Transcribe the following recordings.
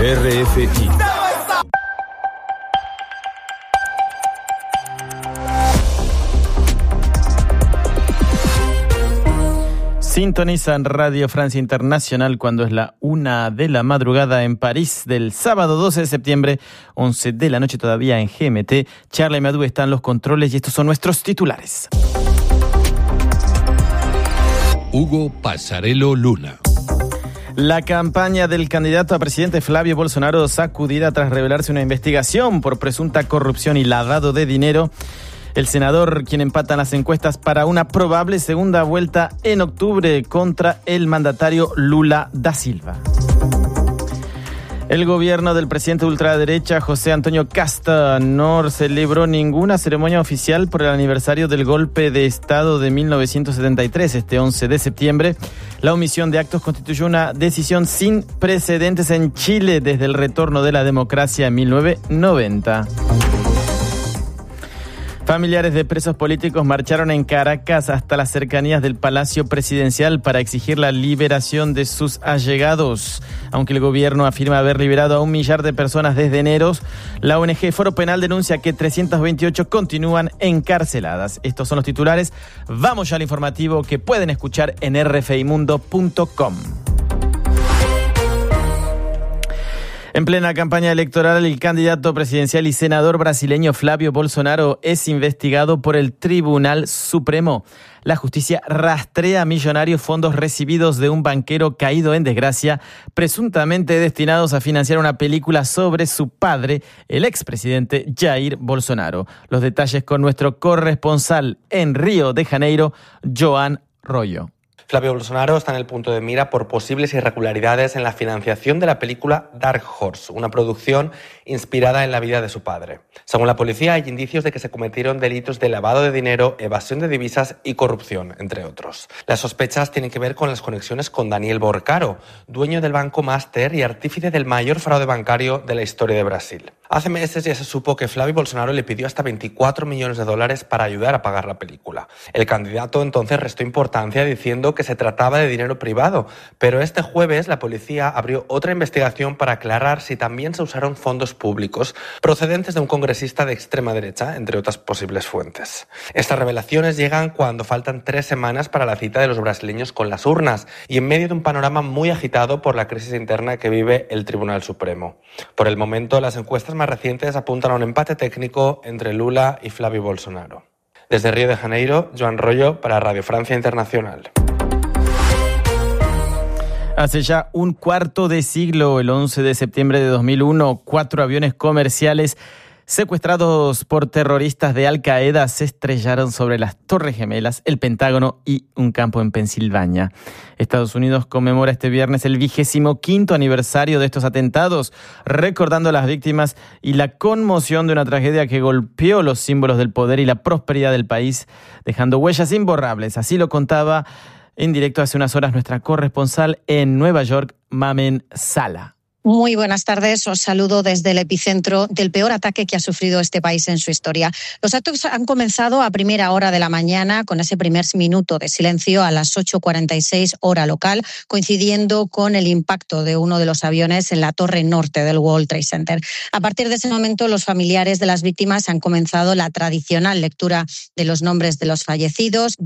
RFI. Sintonizan Radio Francia Internacional cuando es la 1 de la madrugada en París del sábado 12 de septiembre, 11 de la noche todavía en GMT. Charlie Madú está en los controles y estos son nuestros titulares. Hugo Passarello Luna. La campaña del candidato a presidente Flavio Bolsonaro sacudida tras revelarse una investigación por presunta corrupción y lavado de dinero. El senador, quien empata las encuestas para una probable segunda vuelta en octubre contra el mandatario Lula da Silva. El gobierno del presidente de ultraderecha, José Antonio Casta, no celebró ninguna ceremonia oficial por el aniversario del golpe de Estado de 1973, este 11 de septiembre. La omisión de actos constituye una decisión sin precedentes en Chile desde el retorno de la democracia en 1990. Familiares de presos políticos marcharon en Caracas hasta las cercanías del Palacio Presidencial para exigir la liberación de sus allegados. Aunque el gobierno afirma haber liberado a 1 millar de personas desde enero, la ONG Foro Penal denuncia que 328 continúan encarceladas. Estos son los titulares. Vamos ya al informativo que pueden escuchar en rfimundo.com. En plena campaña electoral, el candidato presidencial y senador brasileño Flavio Bolsonaro es investigado por el Tribunal Supremo. La justicia rastrea millonarios fondos recibidos de un banquero caído en desgracia, presuntamente destinados a financiar una película sobre su padre, el expresidente Jair Bolsonaro. Los detalles con nuestro corresponsal en Río de Janeiro, Joan Royo. Flavio Bolsonaro está en el punto de mira por posibles irregularidades en la financiación de la película Dark Horse, una producción inspirada en la vida de su padre. Según la policía, hay indicios de que se cometieron delitos de lavado de dinero, evasión de divisas y corrupción, entre otros. Las sospechas tienen que ver con las conexiones con Daniel Borcaro, dueño del Banco Master y artífice del mayor fraude bancario de la historia de Brasil. Hace meses ya se supo que Flavio Bolsonaro le pidió hasta $24 millones para ayudar a pagar la película. El candidato entonces restó importancia diciendo que se trataba de dinero privado, pero este jueves la policía abrió otra investigación para aclarar si también se usaron fondos públicos procedentes de un congresista de extrema derecha, entre otras posibles fuentes. Estas revelaciones llegan cuando faltan 3 semanas para la cita de los brasileños con las urnas y en medio de un panorama muy agitado por la crisis interna que vive el Tribunal Supremo. Por el momento, las encuestas más recientes apuntan a un empate técnico entre Lula y Flavio Bolsonaro. Desde Río de Janeiro, Joan Royo para Radio Francia Internacional. Hace ya un cuarto de siglo, el 11 de septiembre de 2001, 4 aviones comerciales secuestrados por terroristas de Al-Qaeda se estrellaron sobre las Torres Gemelas, el Pentágono y un campo en Pensilvania. Estados Unidos conmemora este viernes el 25º aniversario de estos atentados, recordando a las víctimas y la conmoción de una tragedia que golpeó los símbolos del poder y la prosperidad del país, dejando huellas imborrables. Así lo contaba en directo hace unas horas nuestra corresponsal en Nueva York, Mamen Sala. Muy buenas tardes, os saludo desde el epicentro del peor ataque que ha sufrido este país en su historia. Los actos han comenzado a primera hora de la mañana con ese primer minuto de silencio a las 8:46 hora local, coincidiendo con el impacto de uno de los aviones en la torre norte del World Trade Center. A partir de ese momento, los familiares de las víctimas han comenzado la tradicional lectura de los nombres de los fallecidos,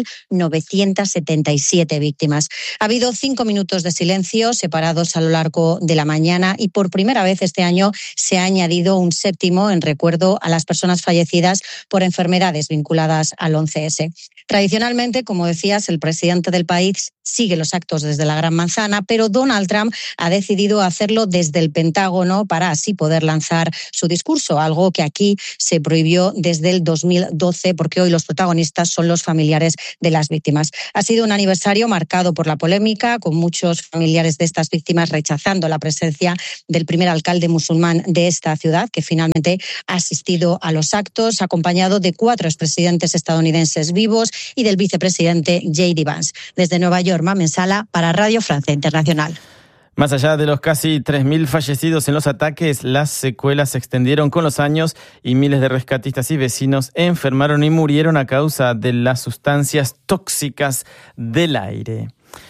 2.977 víctimas. Ha habido 5 minutos de silencio separados a lo largo de la mañana y por primera vez este año se ha añadido un 7º en recuerdo a las personas fallecidas por enfermedades vinculadas al 11S. Tradicionalmente, como decías, el presidente del país sigue los actos desde la Gran Manzana, pero Donald Trump ha decidido hacerlo desde el Pentágono para así poder lanzar su discurso, algo que aquí se prohibió desde el 2012 porque hoy los protagonistas son los familiares de las víctimas. Ha sido un aniversario marcado por la polémica, con muchos familiares de estas víctimas rechazando la presencia del primer alcalde musulmán de esta ciudad, que finalmente ha asistido a los actos, acompañado de 4 expresidentes estadounidenses vivos y del vicepresidente J.D. Vance. Desde Nueva York, Mamen Sala para Radio Francia Internacional. Más allá de los casi 3.000 fallecidos en los ataques, las secuelas se extendieron con los años y miles de rescatistas y vecinos enfermaron y murieron a causa de las sustancias tóxicas del aire.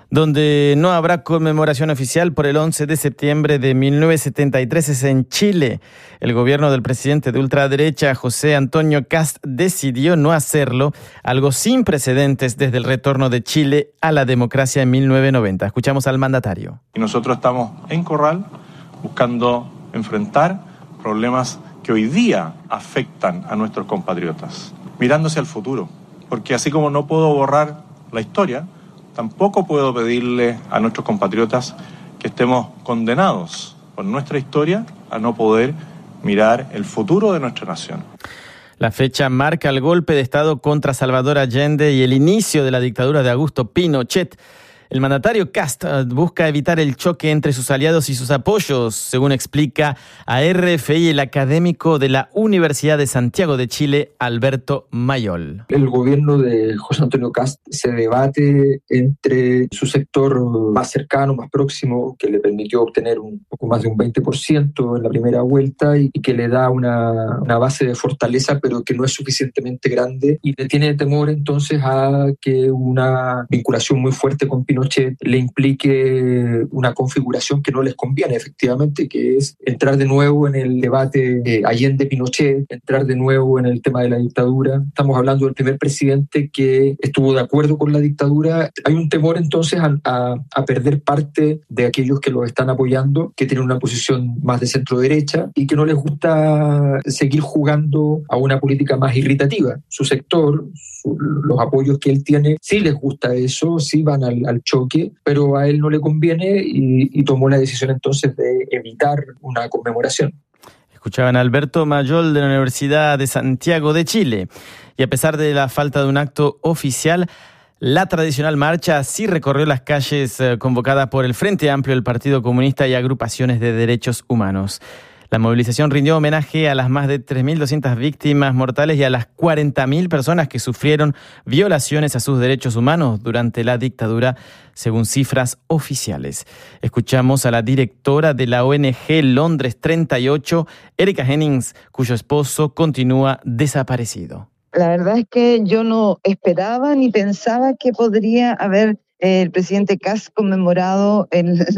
Donde no habrá conmemoración oficial por el 11 de septiembre de 1973 es en Chile. El gobierno del presidente de ultraderecha, José Antonio Kast, decidió no hacerlo, algo sin precedentes desde el retorno de Chile a la democracia en 1990. Escuchamos al mandatario. Y nosotros estamos en Corral buscando enfrentar problemas que hoy día afectan a nuestros compatriotas, mirándose al futuro, porque así como no puedo borrar la historia, tampoco puedo pedirle a nuestros compatriotas que estemos condenados por nuestra historia a no poder mirar el futuro de nuestra nación. La fecha marca el golpe de Estado contra Salvador Allende y el inicio de la dictadura de Augusto Pinochet. El mandatario Kast busca evitar el choque entre sus aliados y sus apoyos, según explica a RFI el académico de la Universidad de Santiago de Chile, Alberto Mayol. El gobierno de José Antonio Kast se debate entre su sector más cercano, más próximo, que le permitió obtener un poco más de un 20% en la primera vuelta y que le da una base de fortaleza, pero que no es suficientemente grande, y le tiene temor entonces a que una vinculación muy fuerte con Pinochet le implique una configuración que no les conviene, efectivamente, que es entrar de nuevo en el debate Allende-Pinochet, entrar de nuevo en el tema de la dictadura. Estamos hablando del primer presidente que estuvo de acuerdo con la dictadura. Hay un temor entonces a perder parte de aquellos que los están apoyando, que tienen una posición más de centro-derecha y que no les gusta seguir jugando a una política más irritativa. Su sector, los apoyos que él tiene, sí les gusta eso, sí van al choque, pero a él no le conviene y tomó la decisión entonces de evitar una conmemoración. Escuchaban a Alberto Mayol de la Universidad de Santiago de Chile. Y a pesar de la falta de un acto oficial, la tradicional marcha sí recorrió las calles convocada por el Frente Amplio, el Partido Comunista y agrupaciones de derechos humanos. La movilización rindió homenaje a las más de 3.200 víctimas mortales y a las 40.000 personas que sufrieron violaciones a sus derechos humanos durante la dictadura, según cifras oficiales. Escuchamos a la directora de la ONG Londres 38, Erika Hennings, cuyo esposo continúa desaparecido. La verdad es que yo no esperaba ni pensaba que podría haber el presidente Kast conmemorado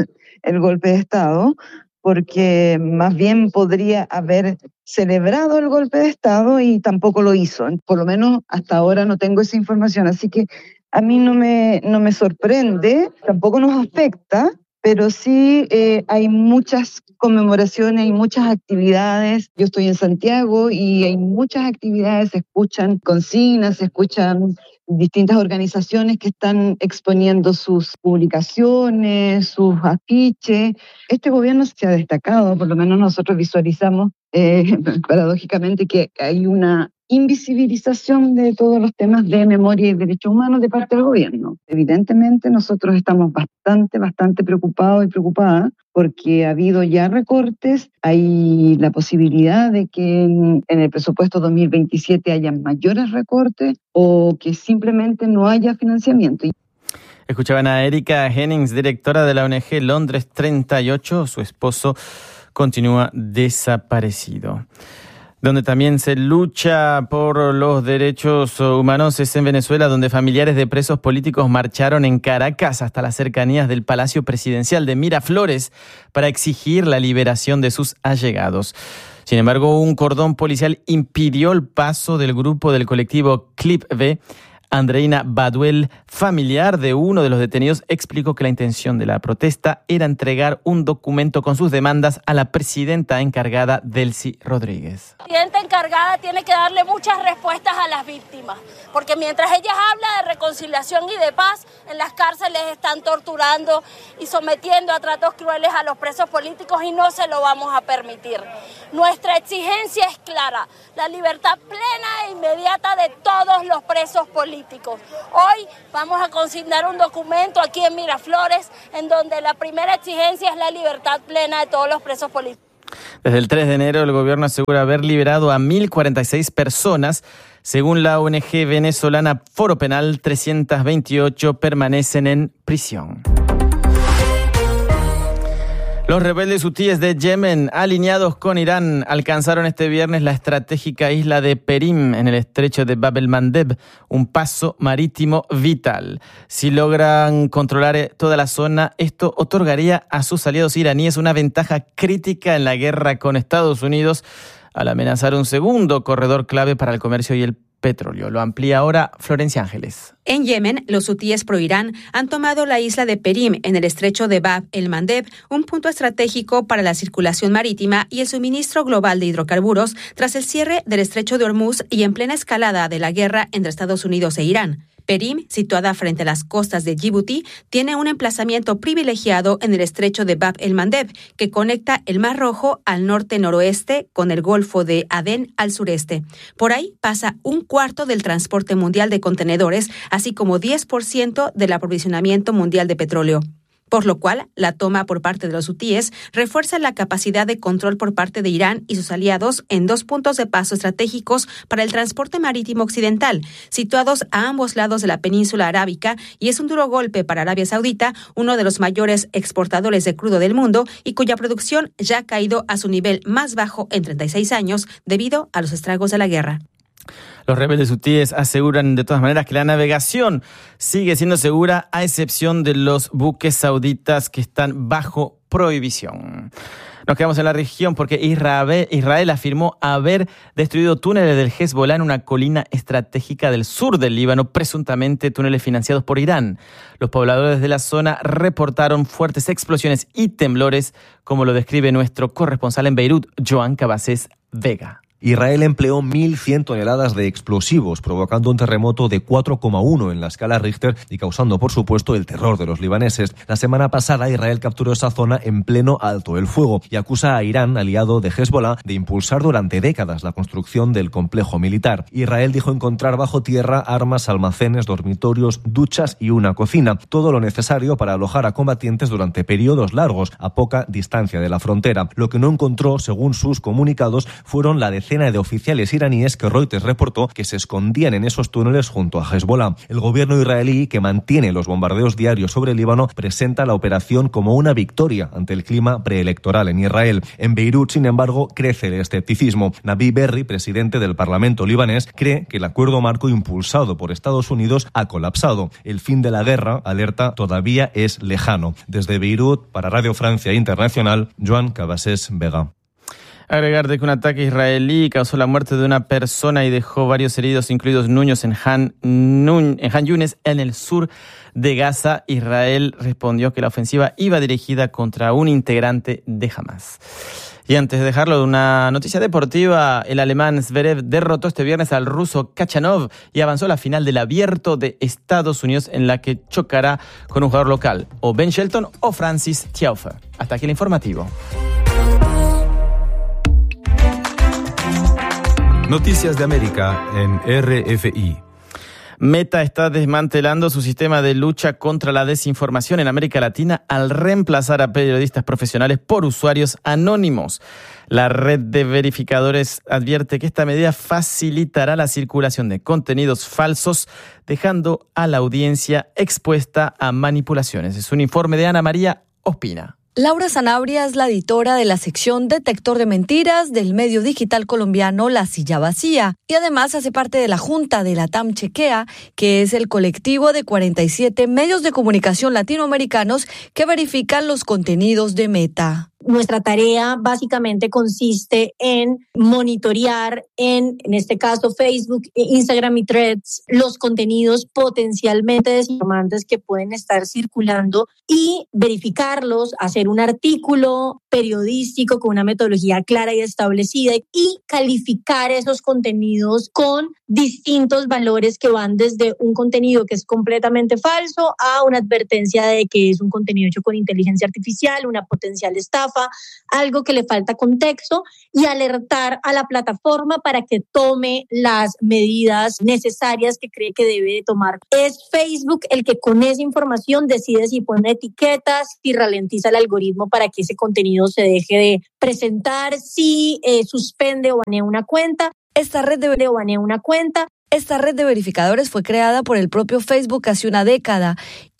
el golpe de Estado, porque más bien podría haber celebrado el golpe de Estado y tampoco lo hizo. Por lo menos hasta ahora no tengo esa información, así que a mí no me sorprende, tampoco nos afecta, pero sí hay muchas conmemoraciones, hay muchas actividades. Yo estoy en Santiago y hay muchas actividades, se escuchan consignas, se escuchan distintas organizaciones que están exponiendo sus publicaciones, sus afiches. Este gobierno se ha destacado, por lo menos nosotros visualizamos paradójicamente que hay una invisibilización de todos los temas de memoria y derechos humanos de parte del gobierno. Evidentemente nosotros estamos bastante preocupados y preocupadas porque ha habido ya recortes, hay la posibilidad de que en el presupuesto 2027 haya mayores recortes o que simplemente no haya financiamiento. Escuchaban a Erika Hennings, directora de la ONG Londres 38, su esposo continúa desaparecido. Donde también se lucha por los derechos humanos es en Venezuela, donde familiares de presos políticos marcharon en Caracas hasta las cercanías del Palacio Presidencial de Miraflores para exigir la liberación de sus allegados. Sin embargo, un cordón policial impidió el paso del grupo del colectivo Clip B. Andreina Baduel, familiar de uno de los detenidos, explicó que la intención de la protesta era entregar un documento con sus demandas a la presidenta encargada, Delcy Rodríguez. La presidenta encargada tiene que darle muchas respuestas a las víctimas, porque mientras ella habla de reconciliación y de paz, en las cárceles están torturando y sometiendo a tratos crueles a los presos políticos y no se lo vamos a permitir. Nuestra exigencia es clara, la libertad plena e inmediata de todos los presos políticos. Hoy vamos a consignar un documento aquí en Miraflores en donde la primera exigencia es la libertad plena de todos los presos políticos. Desde el 3 de enero el gobierno asegura haber liberado a 1.046 personas. Según la ONG venezolana Foro Penal, 328 permanecen en prisión. Los rebeldes hutíes de Yemen, alineados con Irán, alcanzaron este viernes la estratégica isla de Perim, en el estrecho de Bab el-Mandeb, un paso marítimo vital. Si logran controlar toda la zona, esto otorgaría a sus aliados iraníes una ventaja crítica en la guerra con Estados Unidos, al amenazar un segundo corredor clave para el comercio y el petróleo. Lo amplía ahora Florencia Ángeles. En Yemen, los hutíes pro-Irán han tomado la isla de Perim en el estrecho de Bab el-Mandeb, un punto estratégico para la circulación marítima y el suministro global de hidrocarburos tras el cierre del estrecho de Hormuz y en plena escalada de la guerra entre Estados Unidos e Irán. Perim, situada frente a las costas de Djibouti, tiene un emplazamiento privilegiado en el estrecho de Bab el-Mandeb, que conecta el Mar Rojo al norte-noroeste con el Golfo de Adén al sureste. Por ahí pasa un cuarto del transporte mundial de contenedores, así como 10% del aprovisionamiento mundial de petróleo. Por lo cual, la toma por parte de los hutíes refuerza la capacidad de control por parte de Irán y sus aliados en dos puntos de paso estratégicos para el transporte marítimo occidental, situados a ambos lados de la península arábica, y es un duro golpe para Arabia Saudita, uno de los mayores exportadores de crudo del mundo y cuya producción ya ha caído a su nivel más bajo en 36 años debido a los estragos de la guerra. Los rebeldes hutíes aseguran de todas maneras que la navegación sigue siendo segura, a excepción de los buques sauditas que están bajo prohibición. Nos quedamos en la región porque Israel afirmó haber destruido túneles del Hezbollah en una colina estratégica del sur del Líbano, presuntamente túneles financiados por Irán. Los pobladores de la zona reportaron fuertes explosiones y temblores, como lo describe nuestro corresponsal en Beirut, Joan Cabasés Vega. Israel empleó 1.100 toneladas de explosivos, provocando un terremoto de 4,1 en la escala Richter y causando, por supuesto, el terror de los libaneses. La semana pasada, Israel capturó esa zona en pleno alto el fuego y acusa a Irán, aliado de Hezbollah, de impulsar durante décadas la construcción del complejo militar. Israel dijo encontrar bajo tierra armas, almacenes, dormitorios, duchas y una cocina, todo lo necesario para alojar a combatientes durante periodos largos, a poca distancia de la frontera. Lo que no encontró, según sus comunicados, fueron la decena de oficiales iraníes que Reuters reportó que se escondían en esos túneles junto a Hezbollah. El gobierno israelí, que mantiene los bombardeos diarios sobre el Líbano, presenta la operación como una victoria ante el clima preelectoral en Israel. En Beirut, sin embargo, crece el escepticismo. Nabi Berri, presidente del Parlamento libanés, cree que el acuerdo marco impulsado por Estados Unidos ha colapsado. El fin de la guerra, alerta, todavía es lejano. Desde Beirut, para Radio Francia Internacional, Joan Cabasés Vega. Agregar de que un ataque israelí causó la muerte de una persona y dejó varios heridos, incluidos niños, en Han Yunis, en el sur de Gaza. Israel respondió que la ofensiva iba dirigida contra un integrante de Hamas. Y antes de dejarlo, de una noticia deportiva, el alemán Zverev derrotó este viernes al ruso Khachanov y avanzó a la final del Abierto de Estados Unidos, en la que chocará con un jugador local, o Ben Shelton o Francis Tiafoe. Hasta aquí el informativo. Noticias de América en RFI. Meta está desmantelando su sistema de lucha contra la desinformación en América Latina al reemplazar a periodistas profesionales por usuarios anónimos. La red de verificadores advierte que esta medida facilitará la circulación de contenidos falsos, dejando a la audiencia expuesta a manipulaciones. Es un informe de Ana María Ospina. Laura Sanabria es la editora de la sección Detector de Mentiras del medio digital colombiano La Silla Vacía y además hace parte de la Junta de Latam Chequea, que es el colectivo de 47 medios de comunicación latinoamericanos que verifican los contenidos de Meta. Nuestra tarea básicamente consiste en monitorear en este caso Facebook, Instagram y Threads, los contenidos potencialmente desinformantes que pueden estar circulando y verificarlos, hacer un artículo periodístico con una metodología clara y establecida y calificar esos contenidos con distintos valores que van desde un contenido que es completamente falso a una advertencia de que es un contenido hecho con inteligencia artificial, una potencial estafa, algo que le falta contexto, y alertar a la plataforma para que tome las medidas necesarias que cree que debe tomar. Es Facebook el que con esa información decide si pone etiquetas, si ralentiza el algoritmo para que ese contenido se deje de presentar, si suspende o banea una cuenta. Esta red de verificadores fue creada por el propio Facebook hace una década